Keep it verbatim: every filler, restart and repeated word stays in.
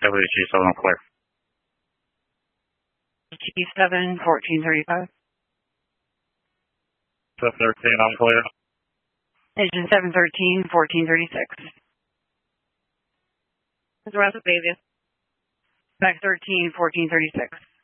W G seven clear. G seven, fourteen thirty-five. seven thirteen, I'm clear. Engine seven thirteen, fourteen thirty-six. What's the rest of Batavia? Back thirteen, fourteen thirty-six.